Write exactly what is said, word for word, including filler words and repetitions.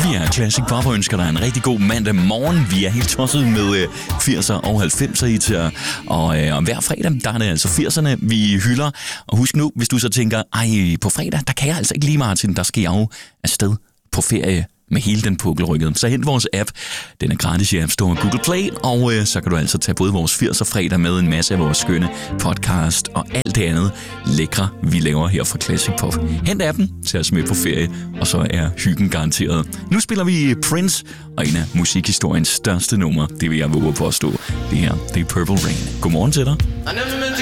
Yeah, Classic Pop ønsker dig en rigtig god mandag morgen. Vi er helt tosset med øh, firser og halvfemser hiter, og øh, hver fredag, der er det altså firserne, vi hylder. Og husk nu, hvis du så tænker, ej, på fredag, der kan jeg altså ikke lige, Martin, der skal jeg jo afsted på ferie med hele den pukkelrykket. Så hent vores app. Den er gratis i App Store og Google Play, og øh, så kan du altså tage både vores firser fredag med en masse af vores skønne podcast og alt det andet lækre, vi laver her fra Classic Pop. Hent appen, tag os med på ferie, og så er hyggen garanteret. Nu spiller vi Prince, og en af musikhistoriens største numre, det vil jeg våge på at stå. Det her, det er Purple Rain. Godmorgen til dig.